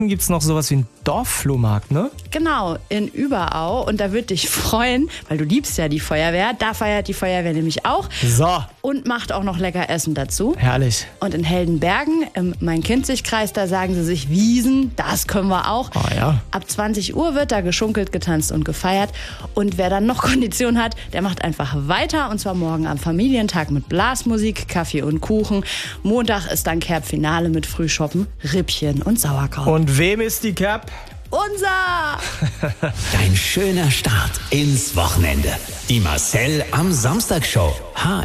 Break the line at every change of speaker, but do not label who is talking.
Gibt's noch sowas wie einen Dorfflohmarkt, ne?
Genau, in Überau. Und da wird dich freuen, weil du liebst ja die Feuerwehr. Da feiert die Feuerwehr nämlich auch.
So,
Und macht auch noch lecker Essen dazu.
herrlich.
Und in Heldenbergen, im Main-Kinzig-Kreis, da sagen sie sich Wiesen, das können wir auch.
Ah ja.
Ab 20 Uhr wird da geschunkelt, getanzt und gefeiert. Und wer dann noch Kondition hat, der macht einfach weiter. Und zwar morgen am Familientag mit Blasmusik, Kaffee und Kuchen. Montag ist dann Kerb-Finale mit Frühschoppen, Rippchen und Sauerkraut.
Und wem ist die Cap?
Unser!
Dein schöner Start ins Wochenende. Die Marcel am Samstag Show.